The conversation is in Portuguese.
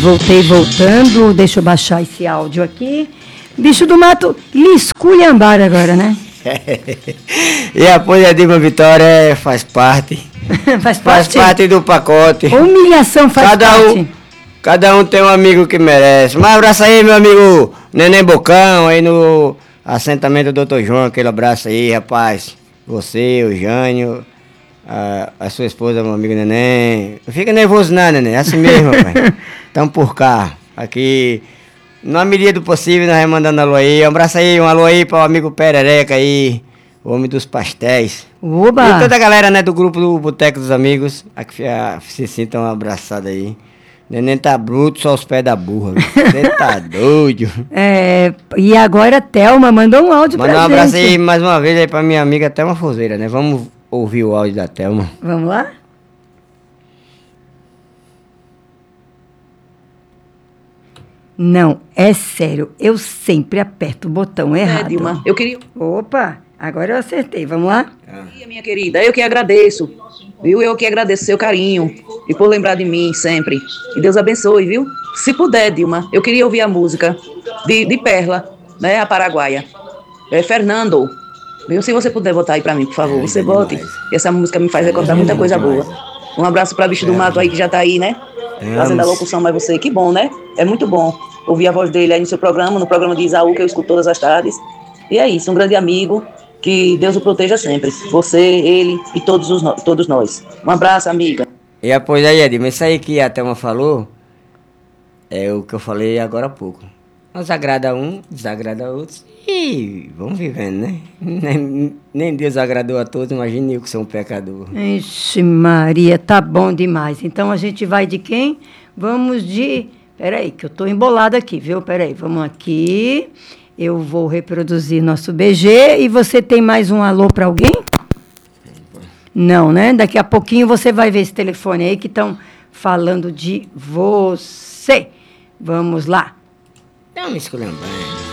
voltando. Deixa eu baixar esse áudio aqui. Bicho do mato, lhe esculhambar agora, né? E a Edilma Vitória faz parte. Faz parte do pacote. Humilhação faz parte. Cada um tem um amigo que merece. Um abraço aí, meu amigo Neném Bocão, aí no assentamento do Dr. João. Aquele abraço aí, rapaz. Você, o Jânio, a sua esposa, meu amigo Neném. Não fica nervoso não, Neném. É assim mesmo, rapaz. Estamos por cá. Aqui, na medida do possível, nós vamos mandando alô aí. Um abraço aí, um alô aí para o amigo Perereca aí, o homem dos pastéis. Oba! E toda a galera, né, do grupo do Boteco dos Amigos, aqui se sintam abraçados aí. Neném tá bruto, só os pés da burra. Você tá doido. E agora a Thelma mandou um áudio pra gente. Manda um abraço aí mais uma vez aí pra minha amiga Thelma Forzeira, né? Vamos ouvir o áudio da Thelma. Vamos lá? Não, é sério, eu sempre aperto o botão errado. Dilma, eu queria... Opa, agora eu acertei, vamos lá? Minha querida, eu que agradeço, viu? Eu que agradeço seu carinho e por lembrar de mim sempre. Que Deus abençoe, viu? Se puder, Dilma, eu queria ouvir a música de Perla, né? A paraguaia. Fernando, viu? Se você puder botar aí pra mim, por favor, você bote. Essa música me faz recordar muita coisa boa. Um abraço pra Bicho do Mato aí que já tá aí, né? Fazendo a locução, mas você, que bom, né? É muito bom ouvir a voz dele aí no seu programa, no programa de Isaú, que eu escuto todas as tardes. E é isso, um grande amigo, que Deus o proteja sempre. Você, ele e todos nós. Um abraço, amiga. E após aí, Edilma, isso aí que a Thelma falou, é o que eu falei agora há pouco. Nos agrada um, desagrada outros, e vamos vivendo, né? Nem Deus agradou a todos, imagine eu que sou um pecador. Ixi, Maria, tá bom demais. Então a gente vai de quem? Vamos de... Peraí, que eu tô embolada aqui, viu? Peraí, vamos aqui. Eu vou reproduzir nosso BG e você tem mais um alô para alguém? Não, né? Daqui a pouquinho você vai ver esse telefone aí que estão falando de você. Vamos lá. Dá uma esculhambada.